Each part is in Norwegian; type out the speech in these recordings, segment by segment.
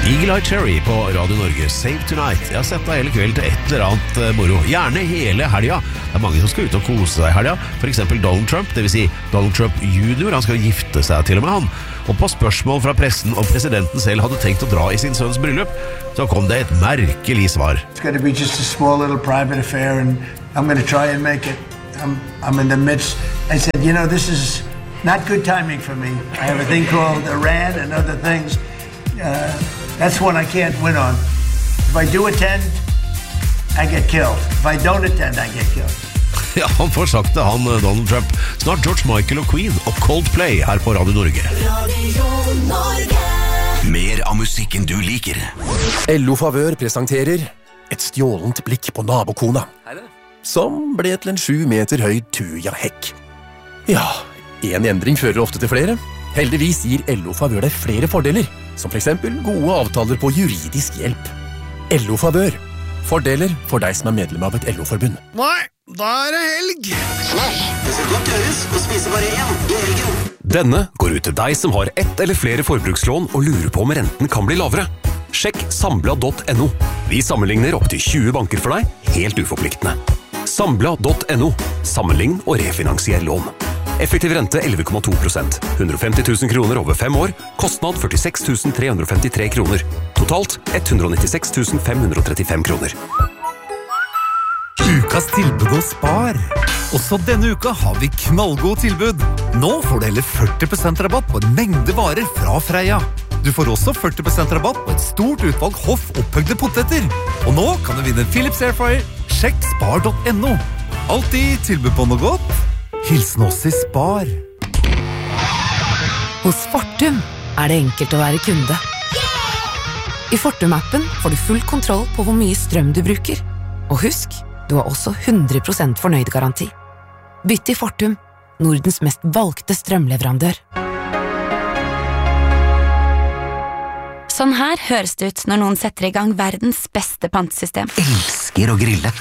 Eagle Eye Cherry på Radio Norge. Save Tonight. Jeg har sett deg hele kveld til et eller annet moro. Gjerne hele helga. Det er mange som skal ut og kose seg i helga. For eksempel Donald Trump, det vil si Donald Trump junior. Han skal gifte seg til og med han. Og på spørsmål fra pressen om presidenten selv hadde tenkt å dra i sin sønns bryllup, så kom det et merkelig svar. It's going to be just a small little private affair and I'm going to try and make it. I'm in the midst. I said, you know, this is not good timing for me. I have a thing called Iran and other things. That's one I can't win on. If I do attend, I get killed. If I don't attend, I get killed. Ja, han får sagt det, han Donald Trump. Snart George Michael og Queen og Coldplay her på Radio Norge. Radio Norge. Mer av musikken du liker. LO Favør presenterer et stjålent blikk på nabokona, som ble til en 7 meter høy tuja hekk. Ja, en endring fører ofte til flere. Heldigvis gir LO Favør deg flere fordeler, som for eksempel gode avtaler på juridisk hjelp. LO Favør. Fordeler for deg som er medlem av et LO-forbund. Nei, da er det helg! Flash, det skal godt gjøres å spise bare én i helgen. Denne går ut til deg som har ett eller flere forbrukslån og lurer på om renten kan bli lavere. Sjekk Sambla.no. Vi sammenligner opp til 20 banker for deg, helt uforpliktende. Sambla.no. Sammenlign og refinansier lån. Effektiv rente 11,2%. 150 000 kroner over 5 år. Kostnad 46 353 kroner. Totalt 196 535 kroner. Ukas tilbud hos Spar. Også denne uka har vi knallgod tilbud. Nå får du heller 40% rabatt på en mengde varer fra Freia. Du får også 40% rabatt på et stort utvalg Hoff opphøgde poteter. Og nå kan du vinne Philips Airfryer. Sjekk spar.no. Alltid tilbud på noe godt. Hilsen oss i Spar. Hos Fortum er det enkelt å være kunde. I Fortum-appen får du full kontroll på hvor mye strøm du bruker. Og husk, du har også 100% fornøyd-garanti. Bytt til Fortum, Nordens mest valgte strømleverandør. Sånn her høres det ut når noen setter i gang verdens beste pantesystem. Elsker å grille.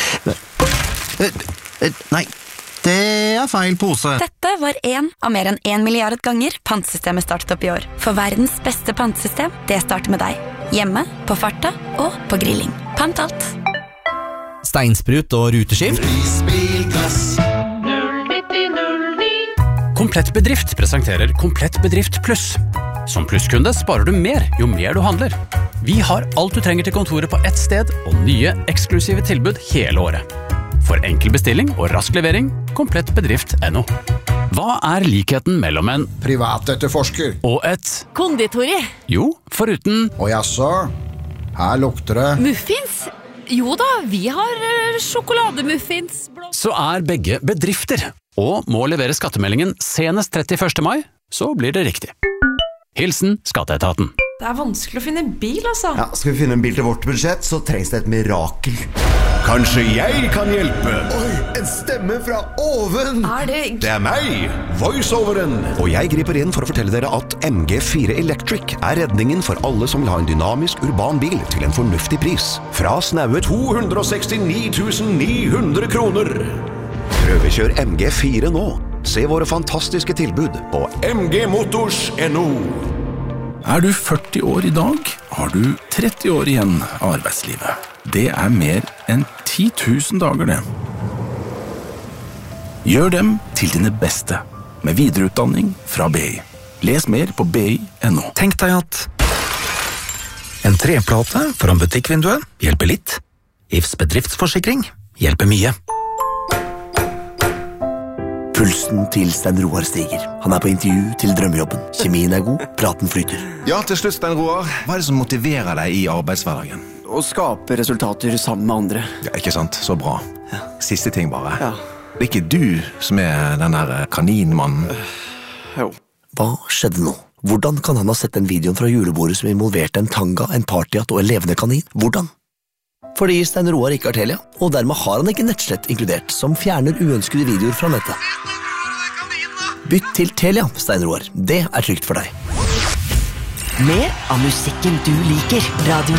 Nei, det er feil pose. Dette var en av mer enn 1 milliard ganger pantesystemet startet opp i år. For verdens beste pantesystem, det starter med deg. Hjemme, på farta og på grilling. Pant alt. Steinsprut og ruteskift. Komplett Bedrift presenterer Komplett Bedrift Pluss. Som plusskunde sparer du mer jo mer du handler. Vi har alt du trenger til kontoret på ett sted, og nye, eksklusive tilbud hele året. For enkel bestilling og rask levering, komplettbedrift.no. Hva er likheten mellom en privatetterforsker og et konditori? Jo, foruten og jaså, her lukter det muffins? Jo da, vi har sjokolademuffins. Så er begge bedrifter, og må levere skattemeldingen senest 31. mai, så blir det riktig. Hilsen Skatteetaten. Det er vanskelig å finne en bil, altså. Ja, skal vi finne en bil til vårt budsjett, så trengs det et mirakel. Kanskje jeg kan hjelpe? Oi, en stemme fra oven! Det er meg, voiceoveren. Og jeg griper inn for å fortelle dere at MG4 Electric er redningen for alle som vil ha en dynamisk urban bil til en fornuftig pris. Fra snaue 269 900 kroner. Prøvekjør MG4 nå. Se våre fantastiske tilbud på mgmotors.no. Er du 40 år i dag, har du 30 år igjen av arbeidslivet. Det er mer enn 10 000 dager det. Gjør dem til dine beste, med videreutdanning fra BI. Les mer på BI.no. Tenk deg at en treplate foran butikkvinduet hjelper litt. IFs bedriftsforsikring hjelper mye. Pulsen til Stein Roar stiger. Han er på intervju til drømmejobben. Kjemien er god, praten flyter. Ja, til slutt, Stein Roar. Hva er det som motiverer deg i arbeidshverdagen? Å skape resultater sammen med andre. Ja, ikke sant? Så bra. Ja. Siste ting bare. Ja. Det er ikke du som er den der kaninmannen. Jo. Hva skjedde nå? Hvordan kan han ha sett den videoen fra julebordet som involverte en tanga, en partyhatt og en levende kanin? Hvordan? Fordi Stein Roar ikke har Telia, og dermed har han ikke nettslett inkludert, som fjerner uønskede videoer fra nettet. Bytt til Telia, Stein Roar. Det er trygt for deg. Mer av musikken du liker. Radio